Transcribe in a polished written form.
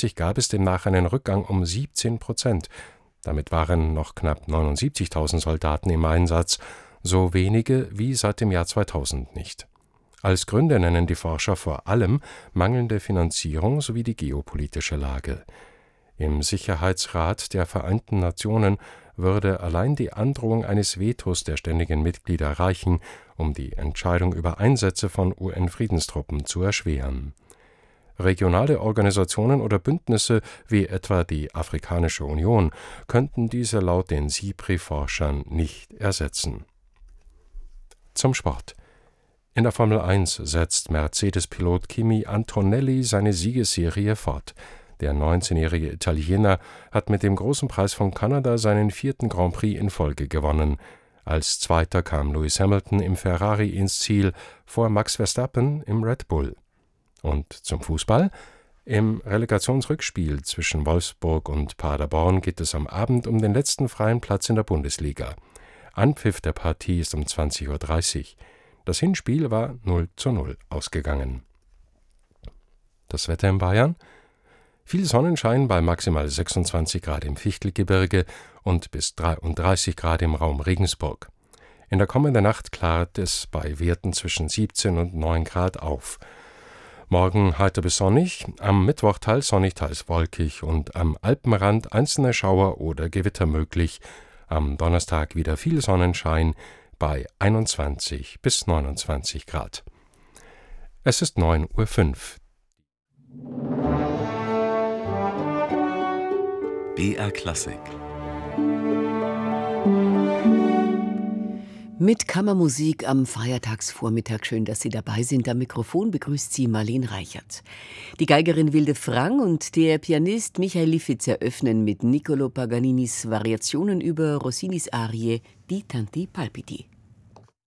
1945 gab es demnach einen Rückgang um 17%. Damit waren noch knapp 79.000 Soldaten im Einsatz, so wenige wie seit dem Jahr 2000 nicht. Als Gründe nennen die Forscher vor allem mangelnde Finanzierung sowie die geopolitische Lage. Im Sicherheitsrat der Vereinten Nationen würde allein die Androhung eines Vetos der ständigen Mitglieder reichen, um die Entscheidung über Einsätze von UN-Friedenstruppen zu erschweren. Regionale Organisationen oder Bündnisse wie etwa die Afrikanische Union könnten diese laut den SIPRI-Forschern nicht ersetzen. Zum Sport. In der Formel 1 setzt Mercedes-Pilot Kimi Antonelli seine Siegesserie fort. Der 19-jährige Italiener hat mit dem Großen Preis von Kanada seinen 4. Grand Prix in Folge gewonnen. Als Zweiter kam Lewis Hamilton im Ferrari ins Ziel, vor Max Verstappen im Red Bull. Und zum Fußball? Im Relegationsrückspiel zwischen Wolfsburg und Paderborn geht es am Abend um den letzten freien Platz in der Bundesliga. Anpfiff der Partie ist um 20:30 Uhr. Das Hinspiel war 0:0 ausgegangen. Das Wetter in Bayern? Viel Sonnenschein bei maximal 26 Grad im Fichtelgebirge und bis 33 Grad im Raum Regensburg. In der kommenden Nacht klart es bei Werten zwischen 17 und 9 Grad auf. Morgen heiter bis sonnig, am Mittwoch teils sonnig, teils wolkig und am Alpenrand einzelne Schauer oder Gewitter möglich. Am Donnerstag wieder viel Sonnenschein bei 21 bis 29 Grad. Es ist 9:05 Uhr. BR Klassik. Mit Kammermusik am Feiertagsvormittag. Schön, dass Sie dabei sind. Am Mikrofon begrüßt Sie Marlene Reichert. Die Geigerin Wilde Frang und der Pianist Michael Liffitz eröffnen mit Niccolò Paganinis Variationen über Rossinis Arie Di tanti palpiti.